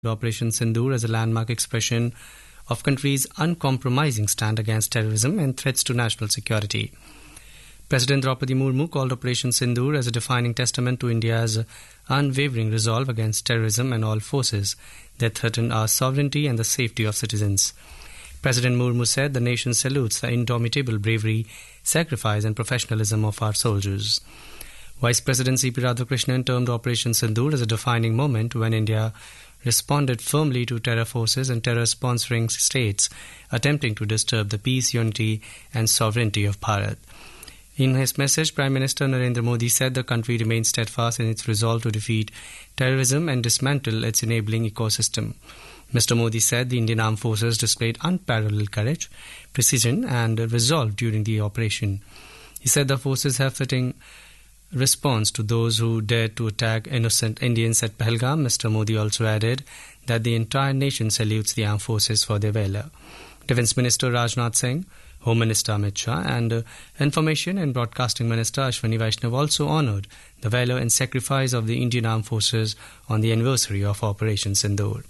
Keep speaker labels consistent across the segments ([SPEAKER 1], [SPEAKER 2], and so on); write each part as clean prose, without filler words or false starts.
[SPEAKER 1] Operation Sindoor as a landmark expression of country's uncompromising stand against terrorism and threats to national security. President Draupadi Murmu called Operation Sindoor as a defining testament to India's unwavering resolve against terrorism and all forces that threaten our sovereignty and the safety of citizens. President Murmu said the nation salutes the indomitable bravery, sacrifice and professionalism of our soldiers. Vice President C.P. Radhakrishnan termed Operation Sindoor as a defining moment when India responded firmly to terror forces and terror-sponsoring states attempting to disturb the peace, unity and sovereignty of Bharat. In his message, Prime Minister Narendra Modi said the country remains steadfast in its resolve to defeat terrorism and dismantle its enabling ecosystem. Mr. Modi said the Indian Armed Forces displayed unparalleled courage, precision and resolve during the operation. He said the forces have fitting response to those who dared to attack innocent Indians at Pahalgam. Mr. Modi also added that the entire nation salutes the armed forces for their valor. Defence Minister Rajnath Singh, Home Minister Amit Shah and Information and Broadcasting Minister Ashwini Vaishnav also honoured the valor and sacrifice of the Indian Armed Forces on the anniversary of Operation Sindoor.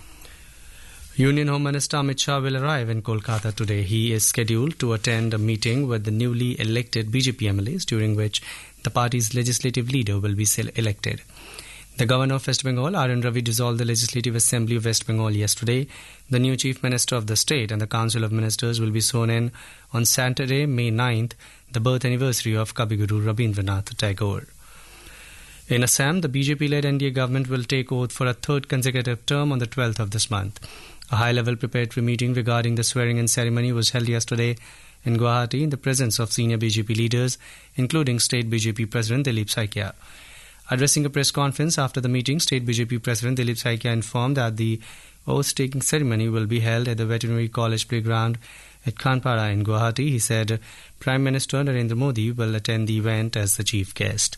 [SPEAKER 1] Union Home Minister Amit Shah will arrive in Kolkata today. He is scheduled to attend a meeting with the newly elected BJP MLAs, during which the party's legislative leader will be elected. The Governor of West Bengal, R.N. Ravi, dissolved the Legislative Assembly of West Bengal yesterday. The new Chief Minister of the state and the Council of Ministers will be sworn in on Saturday, May 9th, the birth anniversary of Kabiguru Rabindranath Tagore. In Assam, the BJP-led NDA government will take oath for a third consecutive term on the 12th of this month. A high-level preparatory meeting regarding the swearing-in ceremony was held yesterday in Guwahati in the presence of senior BJP leaders, including State BJP President Dilip Saikia. Addressing a press conference after the meeting, State BJP President Dilip Saikia informed that the oath-taking ceremony will be held at the Veterinary College Playground at Khanpara in Guwahati. He said Prime Minister Narendra Modi will attend the event as the chief guest.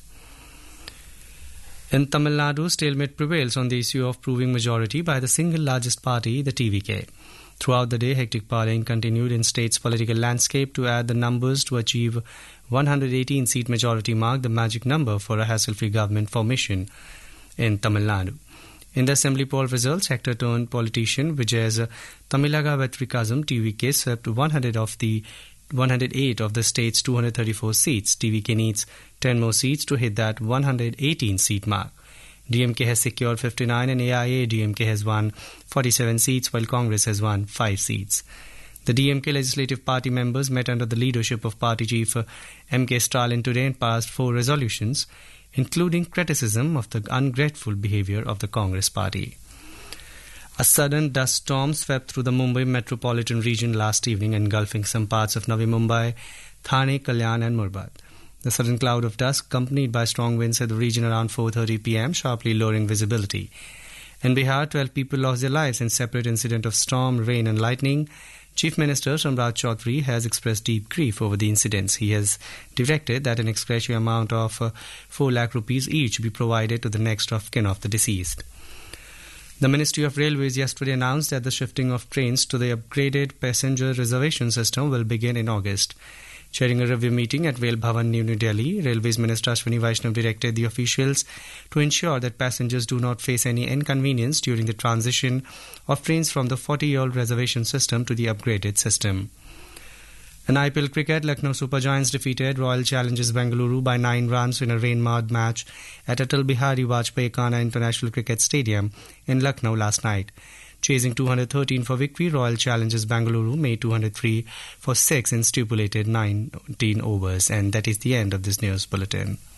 [SPEAKER 1] In Tamil Nadu, stalemate prevails on the issue of proving majority by the single largest party, the TVK. Throughout the day, hectic parleying continued in state's political landscape to add the numbers to achieve 118-seat majority mark, the magic number for a hassle-free government formation in Tamil Nadu. In the assembly poll results, actor-turned politician Vijay's Tamilaga Vetrikazam TVK swept 108 of the state's 234 seats. TVK needs 10 more seats to hit that 118-seat mark. DMK has secured 59 and AIA-DMK has won 47 seats while Congress has won 5 seats. The DMK Legislative Party members met under the leadership of Party Chief M.K. Stalin today and passed 4 resolutions, including criticism of the ungrateful behaviour of the Congress Party. A sudden dust storm swept through the Mumbai metropolitan region last evening, engulfing some parts of Navi Mumbai, Thane, Kalyan and Murbad. The sudden cloud of dust, accompanied by strong winds at the region around 4:30 p.m., sharply lowering visibility. In Bihar, 12 people lost their lives in separate incident of storm, rain and lightning. Chief Minister Samrat Chaudhary has expressed deep grief over the incidents. He has directed that an ex gratia amount of 4 lakh rupees each be provided to the next of kin of the deceased. The Ministry of Railways yesterday announced that the shifting of trains to the upgraded passenger reservation system will begin in August. Chairing a review meeting at Rail Bhavan, New Delhi, Railways Minister Ashwini Vaishnav directed the officials to ensure that passengers do not face any inconvenience during the transition of trains from the 40-year-old reservation system to the upgraded system. In IPL cricket, Lucknow Super Giants defeated Royal Challengers Bengaluru by 9 runs in a rain-marred match at Atal Bihari Vajpayee Kana International Cricket Stadium in Lucknow last night. Chasing 213 for victory, Royal Challengers Bengaluru made 203 for 6 in stipulated 19 overs. And that is the end of this news bulletin.